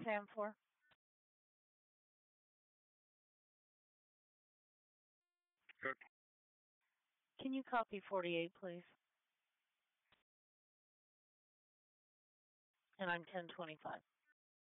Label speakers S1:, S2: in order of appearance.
S1: stand for?
S2: Okay.
S1: Can you copy 48, please? And I'm 1025.